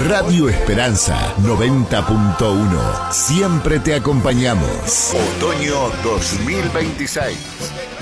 Radio Esperanza 90.1. Siempre te acompañamos. Otoño 2026.